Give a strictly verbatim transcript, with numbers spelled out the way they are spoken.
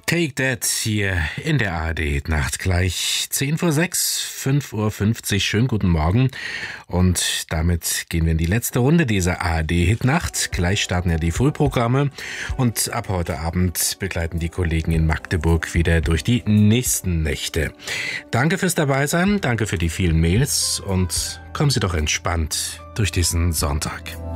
Take That hier in der A R D-Nacht. Gleich zehn vor sechs, fünf Uhr fünfzig. Schönen guten Morgen. Und damit gehen wir in die letzte Runde dieser A R D-Hitnacht. Gleich starten ja die Frühprogramme. Und ab heute Abend begleiten die Kollegen in Magdeburg wieder durch die nächsten Nächte. Danke fürs Dabeisein, danke für die vielen Mails und kommen Sie doch entspannt durch diesen Sonntag.